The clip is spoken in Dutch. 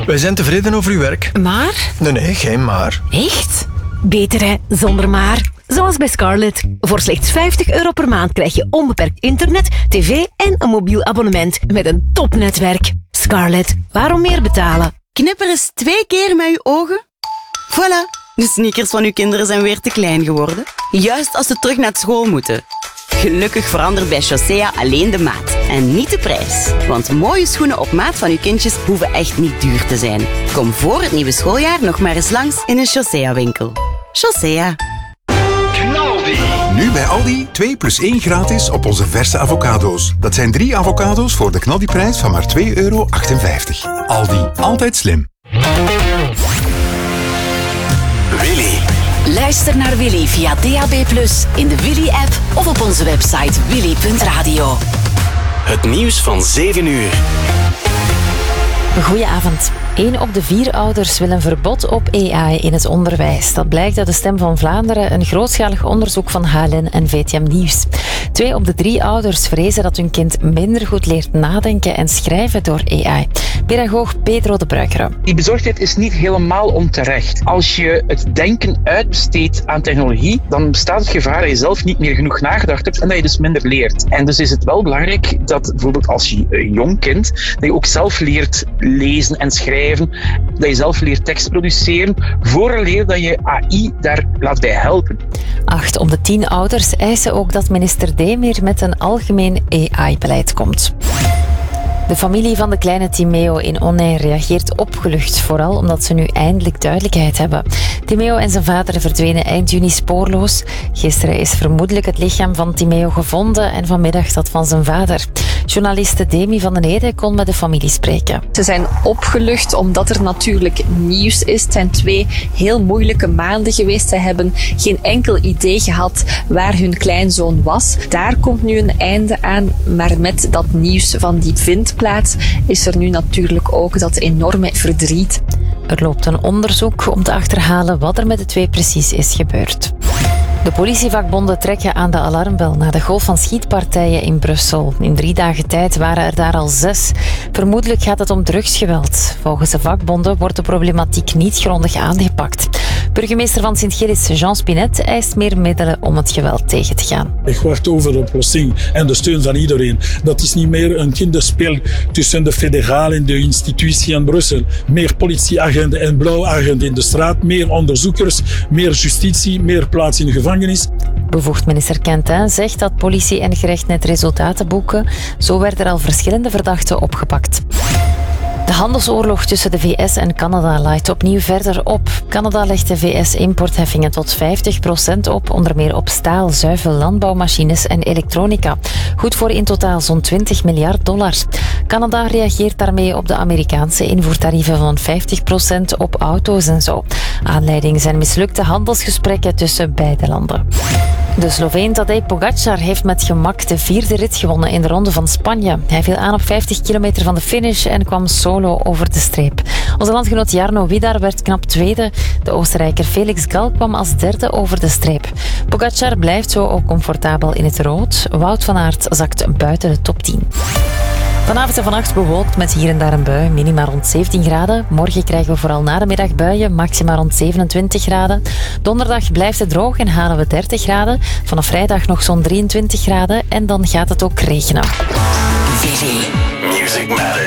Wij zijn tevreden over uw werk. Maar? Nee, geen maar. Echt? Beter hè, zonder maar. Zoals bij Scarlett. Voor slechts €50 per maand krijg je onbeperkt internet, tv en een mobiel abonnement met een topnetwerk. Scarlett, waarom meer betalen? Knipper eens 2 keer met uw ogen. Voilà, de sneakers van uw kinderen zijn weer te klein geworden. Juist als ze terug naar school moeten. Gelukkig verandert bij Chaussea alleen de maat en niet de prijs. Want mooie schoenen op maat van uw kindjes hoeven echt niet duur te zijn. Kom voor het nieuwe schooljaar nog maar eens langs in een Chaussea-winkel. Chaussea. Nu bij Aldi 2 + 1 gratis op onze verse avocado's. Dat zijn 3 avocado's voor de knaldiprijs van maar €2,58. Aldi, altijd slim. Willy. Luister naar Willy via DAB+, in de Willy-app of op onze website willy.radio. Het nieuws van 7 uur. Goedenavond. 1 op de 4 ouders wil een verbod op AI in het onderwijs. Dat blijkt uit de Stem van Vlaanderen, een grootschalig onderzoek van HLN en VTM Nieuws. 2 op de 3 ouders vrezen dat hun kind minder goed leert nadenken en schrijven door AI. Pedagoog Pedro de Bruikere. Die bezorgdheid is niet helemaal onterecht. Als je het denken uitbesteedt aan technologie, dan bestaat het gevaar dat je zelf niet meer genoeg nagedacht hebt en dat je dus minder leert. En dus is het wel belangrijk dat bijvoorbeeld als je een jong kind, dat je ook zelf leert lezen en schrijven, dat je zelf leert tekst produceren, vooraleer dat je AI daar laat bij helpen. 8 op de 10 ouders eisen ook dat minister Demir met een algemeen AI-beleid komt. De familie van de kleine Timeo in Onay reageert opgelucht, vooral omdat ze nu eindelijk duidelijkheid hebben. Timeo en zijn vader verdwenen eind juni spoorloos. Gisteren is vermoedelijk het lichaam van Timeo gevonden en vanmiddag dat van zijn vader. Journaliste Demi van den Ede kon met de familie spreken. Ze zijn opgelucht omdat er natuurlijk nieuws is. Het zijn 2 heel moeilijke maanden geweest. Ze hebben geen enkel idee gehad waar hun kleinzoon was. Daar komt nu een einde aan, maar met dat nieuws van die vindplaats is er nu natuurlijk ook dat enorme verdriet. Er loopt een onderzoek om te achterhalen wat er met de 2 precies is gebeurd. De politievakbonden trekken aan de alarmbel na de golf van schietpartijen in Brussel. In 3 dagen tijd waren er daar al 6. Vermoedelijk gaat het om drugsgeweld. Volgens de vakbonden wordt de problematiek niet grondig aangepakt. Burgemeester van Sint-Gillis, Jean Spinet, eist meer middelen om het geweld tegen te gaan. Ik wacht over de oplossing en de steun van iedereen. Dat is niet meer een kinderspel tussen de federale en de institutie in Brussel. Meer politieagenten en blauwagenten in de straat, meer onderzoekers, meer justitie, meer plaats in de gevangenis. Bevoegd minister Quentin zegt dat politie en gerecht net resultaten boeken. Zo werden er al verschillende verdachten opgepakt. De handelsoorlog tussen de VS en Canada laait opnieuw verder op. Canada legt de VS importheffingen tot 50% op, onder meer op staal, zuivel, landbouwmachines en elektronica. Goed voor in totaal zo'n $20 miljard. Canada reageert daarmee op de Amerikaanse invoertarieven van 50% op auto's en zo. Aanleiding zijn mislukte handelsgesprekken tussen beide landen. De Sloveen Tadej Pogačar heeft met gemak de 4e rit gewonnen in de Ronde van Spanje. Hij viel aan op 50 kilometer van de finish en kwam solo over de streep. Onze landgenoot Jarno Widar werd knap 2e. De Oostenrijker Felix Gal kwam als 3e over de streep. Pogačar blijft zo ook comfortabel in het rood. Wout van Aert zakt buiten de top 10. Vanavond en vannacht bewolkt met hier en daar een bui, minima rond 17 graden. Morgen krijgen we vooral na de middag buien, maxima rond 27 graden. Donderdag blijft het droog en halen we 30 graden. Vanaf vrijdag nog zo'n 23 graden en dan gaat het ook regenen. Willy. Music Matters.